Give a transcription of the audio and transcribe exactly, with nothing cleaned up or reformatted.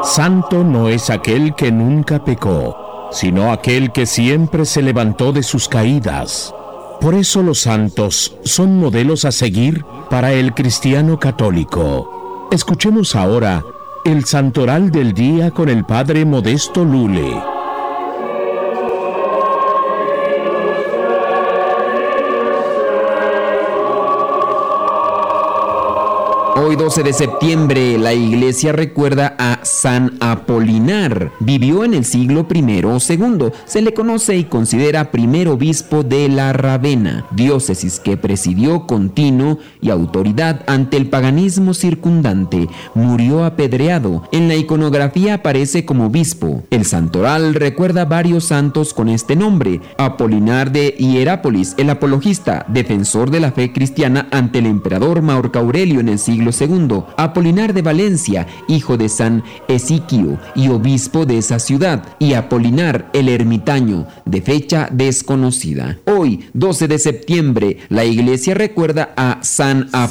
Santo no es aquel que nunca pecó, sino aquel que siempre se levantó de sus caídas. Por eso los santos son modelos a seguir para el cristiano católico. Escuchemos ahora el Santoral del Día con el Padre Modesto Lule. Hoy doce de septiembre, la Iglesia recuerda a San Apolinar. Vivió en el siglo primero o segundo. Se le conoce y considera primer obispo de la Ravenna, diócesis que presidió con tino y autoridad ante el paganismo circundante. Murió apedreado. En la iconografía aparece como obispo. El santoral recuerda varios santos con este nombre: Apolinar de Hierápolis, el apologista, defensor de la fe cristiana ante el emperador Marco Aurelio en el siglo segundo, Apolinar de Valencia, hijo de San Esiquio y obispo de esa ciudad, y Apolinar el ermitaño, de fecha desconocida. Hoy, doce de septiembre, la Iglesia recuerda a San Apolinar